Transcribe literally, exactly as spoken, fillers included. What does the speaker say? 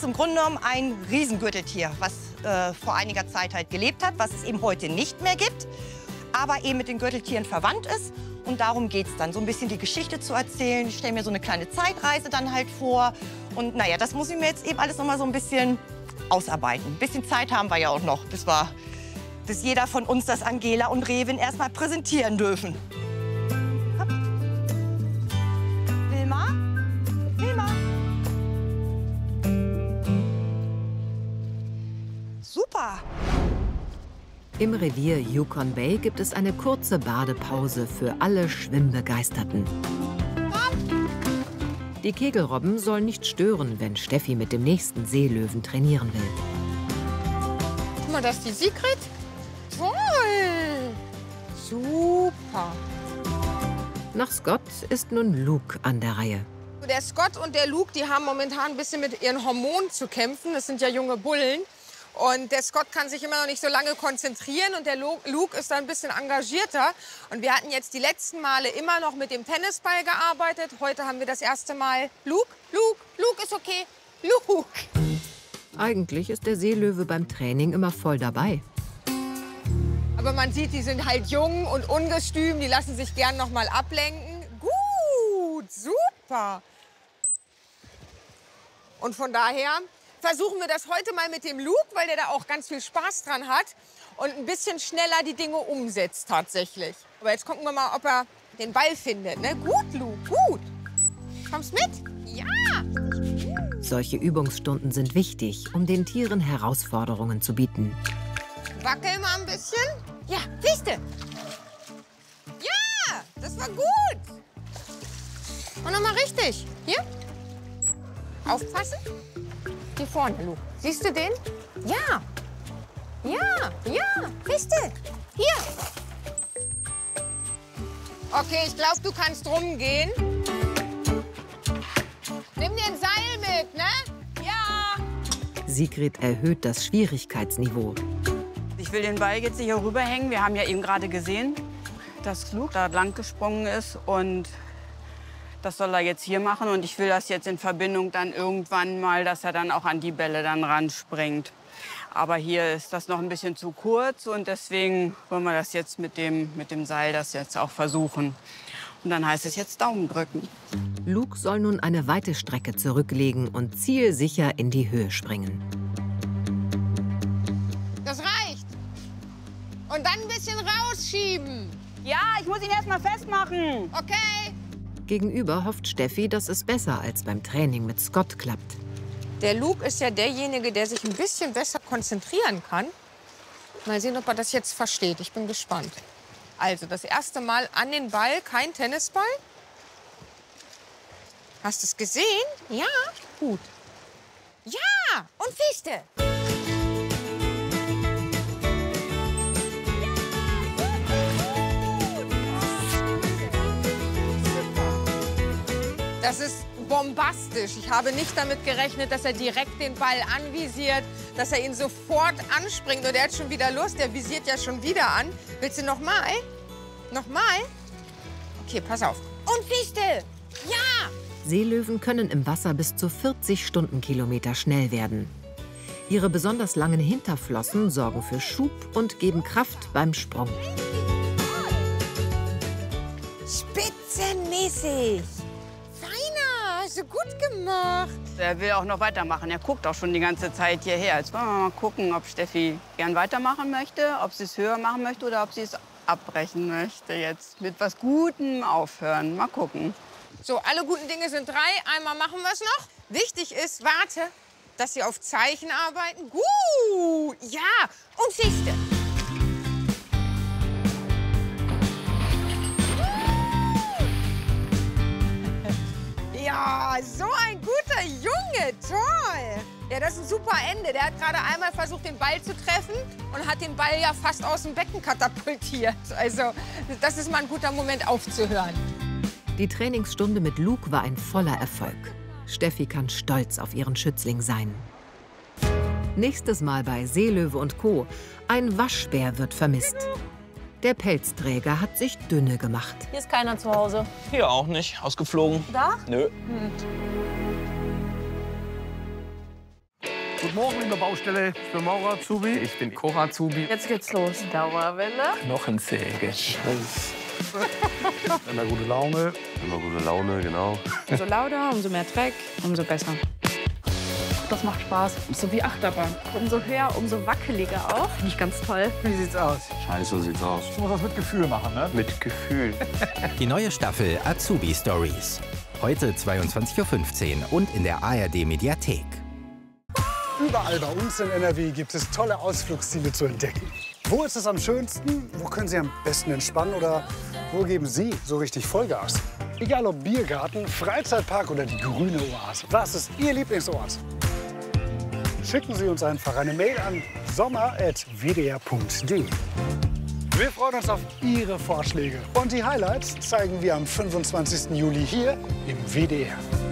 ist im Grunde genommen ein Riesengürteltier, was äh, vor einiger Zeit halt gelebt hat, was es eben heute nicht mehr gibt, aber eben mit den Gürteltieren verwandt ist. Und darum geht es dann, so ein bisschen die Geschichte zu erzählen. Ich stelle mir so eine kleine Zeitreise dann halt vor. Und naja, das muss ich mir jetzt eben alles noch mal so ein bisschen ausarbeiten. Ein bisschen Zeit haben wir ja auch noch, bis, wir, bis jeder von uns das Angela und Revin erst mal präsentieren dürfen. Hopp. Wilma? Wilma? Super! Im Revier Yukon Bay gibt es eine kurze Badepause für alle Schwimmbegeisterten. Die Kegelrobben sollen nicht stören, wenn Steffi mit dem nächsten Seelöwen trainieren will. Guck mal, das ist die Sigrid. Toll! Super! Nach Scott ist nun Luke an der Reihe. Der Scott und der Luke, die haben momentan ein bisschen mit ihren Hormonen zu kämpfen. Das sind ja junge Bullen. Und der Scott kann sich immer noch nicht so lange konzentrieren und der Luke ist da ein bisschen engagierter. Und wir hatten jetzt die letzten Male immer noch mit dem Tennisball gearbeitet. Heute haben wir das erste Mal Luke, Luke, Luke ist okay, Luke. Eigentlich ist der Seelöwe beim Training immer voll dabei. Aber man sieht, die sind halt jung und ungestüm, die lassen sich gern noch mal ablenken. Gut, super. Und von daher versuchen wir das heute mal mit dem Luke, weil der da auch ganz viel Spaß dran hat und ein bisschen schneller die Dinge umsetzt tatsächlich. Aber jetzt gucken wir mal, ob er den Ball findet. Ne? Gut, Luke, gut. Kommst mit? Ja! Solche Übungsstunden sind wichtig, um den Tieren Herausforderungen zu bieten. Wackel mal ein bisschen. Ja, siehste. Ja, das war gut. Und nochmal richtig. Hier. Aufpassen. Hier vorne, Luke. Siehst du den? Ja. Ja, ja. Siehst du? Hier. Okay, ich glaube, du kannst rumgehen. Nimm dir ein Seil mit, ne? Ja. Sigrid erhöht das Schwierigkeitsniveau. Ich will den Ball jetzt hier rüberhängen. Wir haben ja eben gerade gesehen, dass Luke da lang gesprungen ist. Und das soll er jetzt hier machen. Und ich will das jetzt in Verbindung dann irgendwann mal, dass er dann auch an die Bälle dann ranspringt. Aber hier ist das noch ein bisschen zu kurz. Und deswegen wollen wir das jetzt mit dem, mit dem Seil das jetzt auch versuchen. Und dann heißt es jetzt Daumen drücken. Luke soll nun eine weite Strecke zurücklegen und zielsicher in die Höhe springen. Das reicht. Und dann ein bisschen rausschieben. Ja, ich muss ihn erst mal festmachen. Okay. Gegenüber hofft Steffi, dass es besser als beim Training mit Scott klappt. Der Luke ist ja derjenige, der sich ein bisschen besser konzentrieren kann. Mal sehen, ob er das jetzt versteht. Ich bin gespannt. Also, das erste Mal an den Ball, kein Tennisball. Hast du es gesehen? Ja, gut. Ja, und siehste. Das ist bombastisch. Ich habe nicht damit gerechnet, dass er direkt den Ball anvisiert, dass er ihn sofort anspringt. Und er hat schon wieder Lust, er visiert ja schon wieder an. Willst du noch mal? Noch mal? Okay, pass auf. Und siehste! Ja! Seelöwen können im Wasser bis zu vierzig Stundenkilometer schnell werden. Ihre besonders langen Hinterflossen sorgen für Schub und geben Kraft beim Sprung. Spitzenmäßig! Hast du gut gemacht. Er will auch noch weitermachen. Er guckt auch schon die ganze Zeit hierher. Jetzt wollen wir mal gucken, ob Steffi gern weitermachen möchte, ob sie es höher machen möchte oder ob sie es abbrechen möchte. Jetzt mit was Gutem aufhören. Mal gucken. So, alle guten Dinge sind drei. Einmal machen wir es noch. Wichtig ist, warte, dass Sie auf Zeichen arbeiten. Gut, ja. Und siehste. Ja, so ein guter Junge, toll. Ja, das ist ein super Ende. Der hat gerade einmal versucht, den Ball zu treffen und hat den Ball ja fast aus dem Becken katapultiert. Also, das ist mal ein guter Moment aufzuhören. Die Trainingsstunde mit Luke war ein voller Erfolg. Steffi kann stolz auf ihren Schützling sein. Nächstes Mal bei Seelöwe und Co. Ein Waschbär wird vermisst. Der Pelzträger hat sich dünne gemacht. Hier ist keiner zu Hause. Hier auch nicht. Ausgeflogen. Da? Nö. Hm. Guten Morgen, liebe Baustelle. Ich bin Maurer Azubi. Ich bin Koch Azubi. Jetzt geht's los. Dauerwelle. Knochensäge. Immer gute Laune. Immer gute Laune, genau. Umso lauter, umso mehr Dreck, umso besser. Das macht Spaß. So wie Achterbahn. Umso höher, umso wackeliger auch. Finde ich ganz toll. Wie sieht's aus? Scheiße, so sieht's aus. Ich muss das mit Gefühl machen, ne? Mit Gefühl. Die neue Staffel Azubi Stories. Heute zweiundzwanzig Uhr fünfzehn und in der A R D-Mediathek. Überall bei uns in N R W gibt es tolle Ausflugsziele zu entdecken. Wo ist es am schönsten? Wo können Sie am besten entspannen? Oder wo geben Sie so richtig Vollgas? Egal ob Biergarten, Freizeitpark oder die grüne Oase. Was ist Ihr Lieblingsort? Schicken Sie uns einfach eine Mail an sommer at w d r punkt d e. Wir freuen uns auf Ihre Vorschläge. Und die Highlights zeigen wir am fünfundzwanzigsten Juli hier im W D R.